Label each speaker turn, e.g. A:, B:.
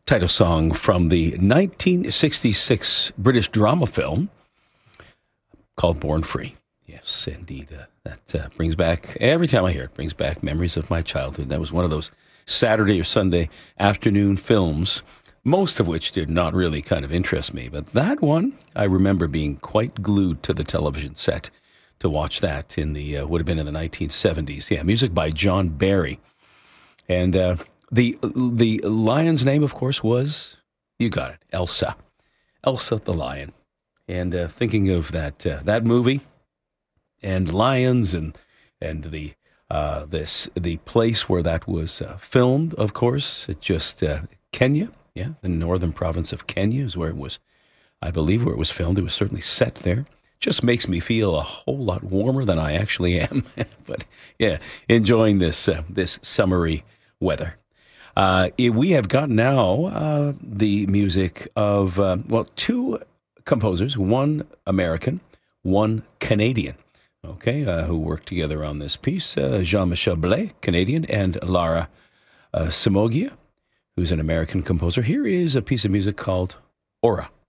A: title song from the 1966 British drama film called Born Free. Yes, indeed. That brings back, every time I hear it, brings back memories of my childhood. That was one of those Saturday or Sunday afternoon films, most of which did not really kind of interest me. But that one, I remember being quite glued to the television set to watch that in the, would have been in the 1970s. Yeah, music by John Barry. And the lion's name, of course, was, you got it, Elsa. Elsa the lion. And thinking of that movie and lions and the place where that was filmed, of course, it just Kenya, yeah, the northern province of Kenya is where it was, I believe, where it was filmed. It was certainly set there. Just makes me feel a whole lot warmer than I actually am. But yeah, enjoying this summery weather. We have got now the music of, two composers, one American, one Canadian, who worked together on this piece. Jean-Michel Blais, Canadian, and Lara Simogia, who's an American composer. Here is a piece of music called Aura.